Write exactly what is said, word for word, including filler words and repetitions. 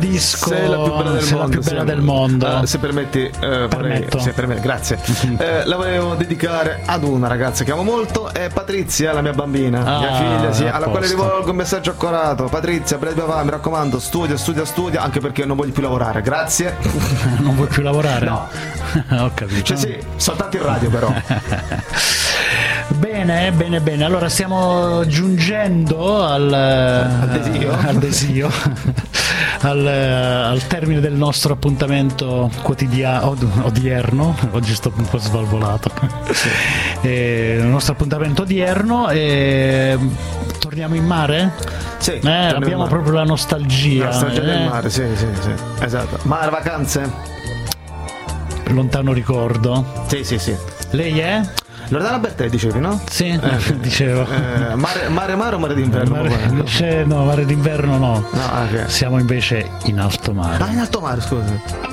Disco, sei la più bella del sei mondo, la più bella sì. del mondo. Uh, se permetti, uh, vorrei, se permetti, grazie. uh, la volevo dedicare ad una ragazza che amo molto, è Patrizia, la mia bambina, ah, mia figlia, sì, alla posto. quale rivolgo un messaggio accorato. Patrizia, breve papà, mi raccomando, studia, studia, studia, anche perché non voglio più lavorare. Grazie. Non vuoi più lavorare? No. Ho capito. Cioè sì, soltanto in radio però. Bene, bene, bene. Allora stiamo giungendo al, al desio, al, desio al, al termine del nostro appuntamento quotidiano odierno. Oggi sto un po' svalvolato. Sì. E, il nostro appuntamento odierno. E torniamo in mare? Sì. Eh, abbiamo proprio la nostalgia. La nostalgia eh? del mare, sì, sì, sì. Esatto. Mare, vacanze? Lontano ricordo. Sì, sì, sì. Lei è? Loredana Bertè dicevi, no? Sì, eh, dicevo. Eh, mare, mare mare o mare d'inverno? Mare, invece, no, mare d'inverno no. No, okay. Siamo invece in alto mare. Ah, in alto mare, scusa.